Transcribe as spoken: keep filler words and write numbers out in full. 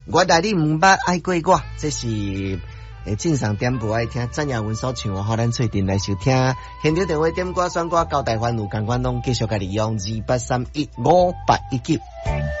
我带你唔捌爱过我，这是诶正常点播爱听詹雅文所唱的，互咱做阵来收听。现场电话点歌选歌交代番有共款拢继续家己用二八三一五八一九。